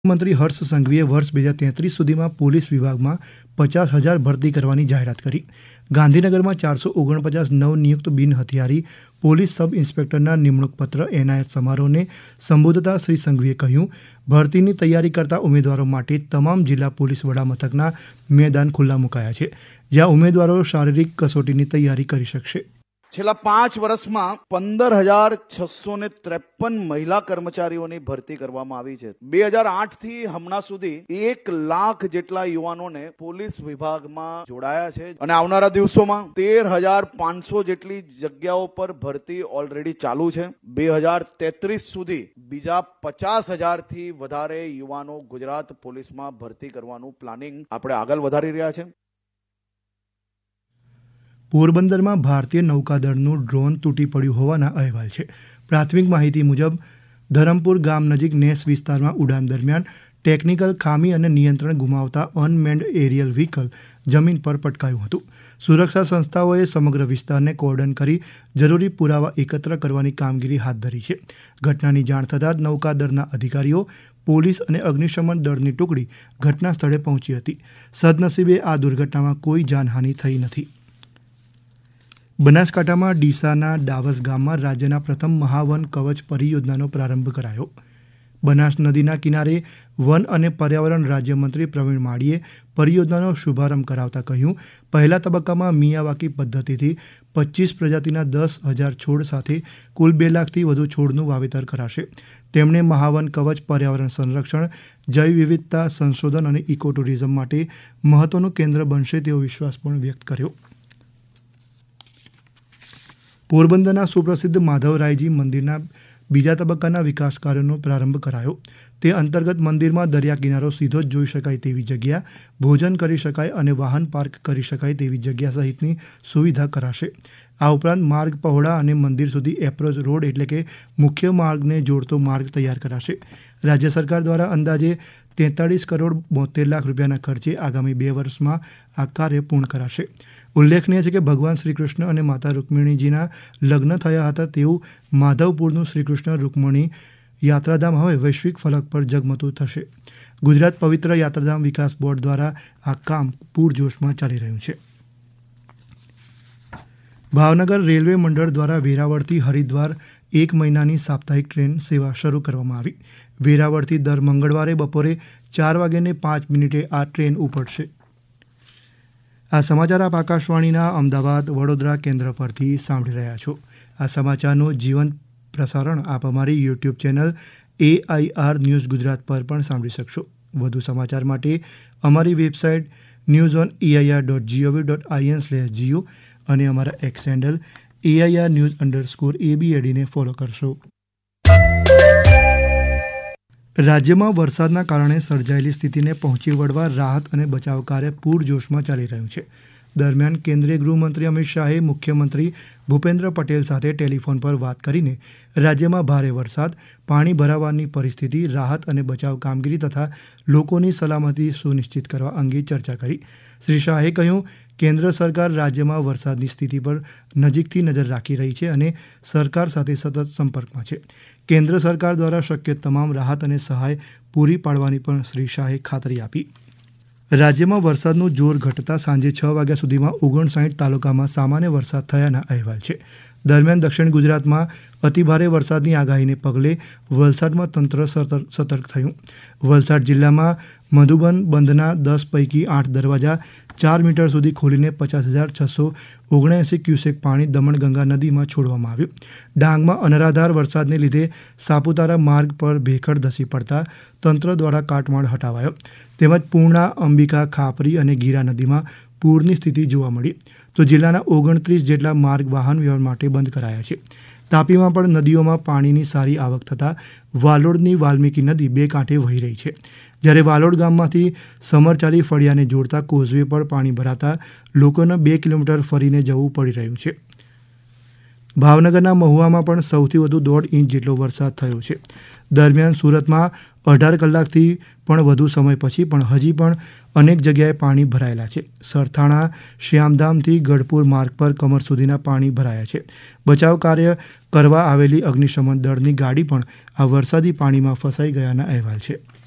મંત્રી હર્ષ સંઘવીએ વર્ષ 2033 સુધીમાં પોલીસ વિભાગમાં 50,000 ભરતી કરવાની જાહેરાત કરી. ગાંધીનગરમાં 449 નવનિયુક્ત બિન હથિયારી પોલીસ સબ ઇન્સ્પેક્ટરના નિમણૂક પત્ર એનાયત સમારોહને સંબોધતા શ્રી સંઘવીએ કહ્યું, ભરતીની તૈયારી કરતા ઉમેદવારો માટે તમામ જિલ્લા પોલીસ વડા મથકના મેદાન ખુલ્લા મુકાયા છે, જ્યાં ઉમેદવારો શારીરિક કસોટીની તૈયારી કરી શકશે. છેલ્લા 5 વર્ષમાં 15,653 મહિલા કર્મચારીઓની ભરતી કરવામાં આવી છે. 2008 થી હમણાં સુધી 1 લાખ જેટલા યુવાનોને પોલીસ વિભાગમાં જોડાયા છે અને આવનારા દિવસોમાં 13,500 જેટલી જગ્યાઓ પર ભરતી ઓલરેડી ચાલુ છે. 2033 સુધી બીજા 50,000 થી વધારે યુવાનો ગુજરાત પોલીસમાં ભરતી કરવાનું પ્લાનિંગ આપણે આગળ વધારી રહ્યા છે. પોરબંદરમાં ભારતીય નૌકાદળનું ડ્રોન તૂટી પડ્યું હોવાના અહેવાલ છે. પ્રાથમિક માહિતી મુજબ ધરમપુર ગામ નજીક નેસ વિસ્તારમાં ઉડાન દરમિયાન ટેકનિકલ ખામી અને નિયંત્રણ ગુમાવતા અનમેન્ડ એરિયલ વ્હીકલ જમીન પર પટકાયું હતું. સુરક્ષા સંસ્થાઓએ સમગ્ર વિસ્તારને કોર્ડન કરી જરૂરી પુરાવા એકત્ર કરવાની કામગીરી હાથ ધરી છે. ઘટનાની જાણ થતાં જ નૌકાદળના અધિકારીઓ, પોલીસ અને અગ્નિશમન દળની ટુકડી ઘટના સ્થળે પહોંચી હતી. સદનસીબે આ દુર્ઘટનામાં કોઈ જાનહાનિ થઈ નથી. બનાસકાંઠામાં ડીસાના ડાવસ ગામમાં રાજ્યના પ્રથમ મહાવન કવચ પરિયોજનાનો પ્રારંભ કરાયો. બનાસ નદીના કિનારે વન અને પર્યાવરણ રાજ્યમંત્રી પ્રવીણ માળીએ પરિયોજનાનો શુભારંભ કરાવતા કહ્યું, પહેલા તબક્કામાં મિયાવાકી પદ્ધતિથી 25 પ્રજાતિના 10,000 છોડ સાથે કુલ 2 લાખથી વધુ છોડનું વાવેતર કરાશે. તેમણે મહાવન કવચ પર્યાવરણ સંરક્ષણ, જૈવ વિવિધતા સંશોધન અને ઇકો ટુરિઝમ માટે મહત્વનું કેન્દ્ર બનશે તેવો વિશ્વાસ પણ વ્યક્ત કર્યો. પોરબંદરના સુપ્રસિદ્ધ માધવરાયજી મંદિરના બીજા તબક્કાના વિકાસ કાર્યોનો પ્રારંભ કરાયો. તે અંતર્ગત મંદિરમાં દરિયા કિનારો સીધો જ જોઈ શકાય તેવી જગ્યા, ભોજન કરી શકાય અને વાહન પાર્ક કરી શકાય તેવી જગ્યા સહિતની સુવિધા કરાશે. આ ઉપરાંત માર્ગ પહોળા અને મંદિર સુધી એપ્રોચ રોડ એટલે કે મુખ્ય માર્ગને જોડતો માર્ગ તૈયાર કરાશે. રાજ્ય સરકાર દ્વારા અંદાજે 43 કરોડ 72 લાખ રૂપિયાના ખર્ચે આગામી 2 વર્ષમાં આ કાર્ય પૂર્ણ કરાશે. ઉલ્લેખનીય છે કે ભગવાન શ્રીકૃષ્ણ અને માતા રૂકમિણીજીના લગ્ન થયા હતા તેવું માધવપુરનું શ્રીકૃષ્ણ રૂકમણી યાત્રાધામ હવે વૈશ્વિક ફલક પર ઝગમગતું થશે. ગુજરાત પવિત્ર યાત્રાધામ વિકાસ બોર્ડ દ્વારા આ કામ પૂરજોશમાં ચાલી રહ્યું છે. ભાવનગર રેલવે મંડળ દ્વારા વેરાવળથી હરિદ્વાર 1 મહિનાની સાપ્તાહિક ટ્રેન સેવા શરૂ કરવામાં આવી. વેરાવળથી દર મંગળવારે બપોરે 4:05 આ ટ્રેન ઉપડશે. આ સમાચાર આપ આકાશવાણીના અમદાવાદ વડોદરા કેન્દ્ર પરથી સાંભળી રહ્યા છો. આ સમાચારનું જીવંત પ્રસારણ આપ અમારી YouTube channel AIR news Gujarat પર પણ સાંભળી શકશો. વધુ સમાચાર માટે અમારી વેબસાઇટ newsoneair.gov.in/geo અને અમારા એક્સ હેન્ડલ AIR_ABAD ને ફોલો કરશો. રાજ્યમાં વરસાદના કારણે સર્જાયેલી સ્થિતિને પહોંચી વળવા રાહત અને બચાવ કાર્ય પૂરજોશમાં ચાલી રહ્યું છે. દરમિયાન કેન્દ્રીય ગૃહમંત્રી અમિત શાહે મુખ્યમંત્રી ભૂપેન્દ્ર પટેલ સાથે ટેલિફોન પર વાત કરીને રાજ્યમાં ભારે વરસાદ, પાણી ભરાવાની પરિસ્થિતિ, રાહત અને બચાવ કામગીરી તથા લોકોની સલામતી સુનિશ્ચિત કરવા અંગે ચર્ચા કરી. શ્રી શાહે કહ્યું, કેન્દ્ર સરકાર રાજ્યમાં વરસાદની સ્થિતિ પર નજીકથી નજર રાખી રહી છે અને સરકાર સાથે સતત સંપર્કમાં છે. કેન્દ્ર સરકાર દ્વારા શક્ય તમામ રાહત અને સહાય પૂરી પાડવાની પણ શ્રી શાહે ખાતરી આપી. રાજ્યમાં વરસાદનું જોર ઘટતા સાંજે 6 વાગ્યા સુધીમાં 59 તાલુકામાં સામાન્ય વરસાદ થયાના અહેવાલ છે. દરમિયાન દક્ષિણ ગુજરાતમાં અતિભારે વરસાદની આગાહીને પગલે વલસાડમાં તંત્ર સતર્ક થયું. વલસાડ જિલ્લામાં મધુબન બંધના 10 પૈકી 8 દરવાજા 4 મીટર સુધી ખોલીને 50,679 ક્યુસેક પાણી દમણગંગા નદીમાં છોડવામાં આવ્યું. ડાંગમાં અનરાધાર વરસાદને લીધે સાપુતારા માર્ગ પર ભેખડ ધસી પડતા તંત્ર દ્વારા કાટમાળ હટાવાયો. તેમજ પૂર્ણા, અંબિકા, ખાપરી અને ગીરા નદીમાં પૂરની સ્થિતિ જોવા મળી. તો જિલ્લાના 29 જેટલા માર્ગ વાહન વ્યવહાર માટે બંધ કરાયા છે. તાપીમાં પણ નદીઓમાં પાણીની સારી આવક થતાં વાલોડની વાલ્મીકી નદી 2 કાંઠે વહી રહી છે. જ્યારે વાલોડ ગામમાંથી સમરચાલી ફળિયાને જોડતા કોઝવે પર પાણી ભરાતા લોકોને 2 કિલોમીટર ફરીને જવું પડી રહ્યું છે. ભાવનગરના મહુવામાં પણ સૌથી વધુ 1.5 ઇંચ જેટલો વરસાદ થયો છે. દરમિયાન સુરતમાં 18 કલાકથી પણ વધુ સમય પછી પણ હજી પણ અનેક જગ્યાએ પાણી ભરાયેલા છે. સરથાણા શ્યામધામથી ગઢપુર માર્ગ પર કમર સુધીના પાણી ભરાયા છે. બચાવ કાર્ય કરવા આવેલી અગ્નિશમન દળની ગાડી પણ આ વરસાદી પાણીમાં ફસાઈ ગયાના અહેવાલ છે.